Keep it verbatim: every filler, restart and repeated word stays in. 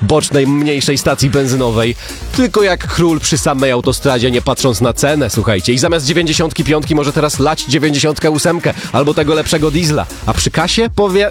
bocznej, mniejszej stacji benzynowej. Tylko jak król przy samej autostradzie, nie patrząc na cenę, słuchajcie. I zamiast dziewięćdziesiątki piątki może teraz lać dziewięćdziesiątkę ósemkę albo tego lepszego diesla. A przy kasie powie,